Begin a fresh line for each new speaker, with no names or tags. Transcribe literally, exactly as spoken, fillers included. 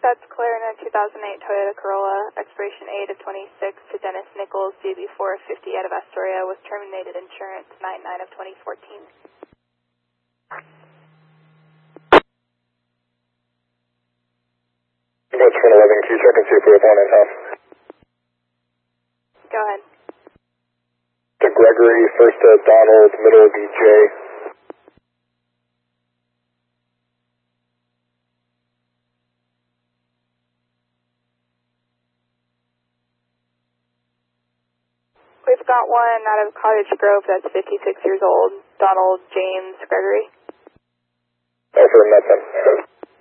That's clear in a two thousand eight Toyota Corolla, expiration eight of twenty-six to Dennis Nichols, D B four fifty out of Astoria, was terminated insurance nine nine of twenty fourteen.
What's one eleven, can you check and see if we have one in house?
Go ahead.
To Gregory, first to Donald, middle would be Jay.
We've got one out of Cottage Grove that's fifty-six years old, Donald James Gregory.
Over, nothing.